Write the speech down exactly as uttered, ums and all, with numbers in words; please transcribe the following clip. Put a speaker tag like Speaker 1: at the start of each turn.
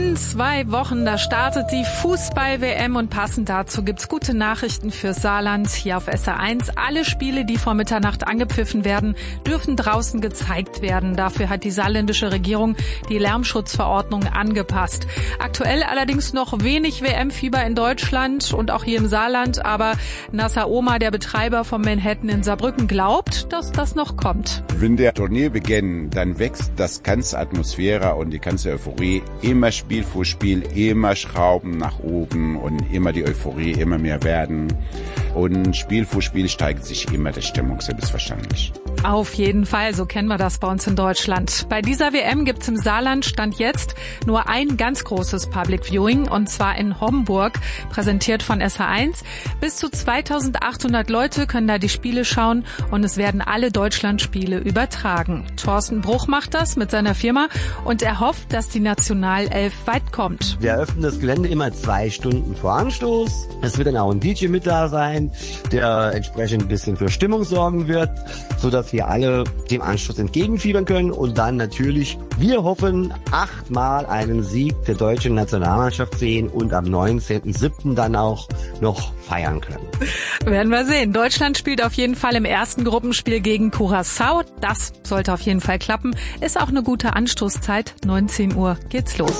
Speaker 1: In zwei Wochen, da startet die Fußball-W M und passend dazu gibt's gute Nachrichten fürs Saarland hier auf S R eins. Alle Spiele, die vor Mitternacht angepfiffen werden, dürfen draußen gezeigt werden. Dafür hat die saarländische Regierung die Lärmschutzverordnung angepasst. Aktuell allerdings noch wenig W M-Fieber in Deutschland und auch hier im Saarland, aber Nasser Oma, der Betreiber von Manhattan in Saarbrücken, glaubt, dass das noch kommt.
Speaker 2: Wenn der Turnier beginnt, dann wächst das ganze Atmosphäre und die ganze Euphorie. Immer Spiel für Spiel, immer Schrauben nach oben und immer die Euphorie immer mehr werden. Und Spiel für Spiel steigt sich immer die Stimmung, selbstverständlich.
Speaker 1: Auf jeden Fall, so kennen wir das bei uns in Deutschland. Bei dieser W M gibt's im Saarland Stand jetzt nur ein ganz großes Public Viewing, und zwar in Homburg, präsentiert von S R eins. Bis zu zweitausendachthundert Leute können da die Spiele schauen und es werden alle Deutschlandspiele übertragen. Thorsten Bruch macht das mit seiner Firma und er hofft, dass die Nationalelf weit kommt.
Speaker 3: Wir eröffnen das Gelände immer zwei Stunden vor Anstoß. Es wird dann auch ein D J mit da sein, der entsprechend ein bisschen für Stimmung sorgen wird, sodass wir alle dem Anstoß entgegenfiebern können und dann natürlich, wir hoffen, achtmal einen Sieg der deutschen Nationalmannschaft sehen und am neunzehnten siebten dann auch noch feiern können.
Speaker 1: Werden wir sehen. Deutschland spielt auf jeden Fall im ersten Gruppenspiel gegen Curaçao. Das sollte auf jeden Fall klappen. Ist auch eine gute Anstoßzeit. neunzehn Uhr geht's los.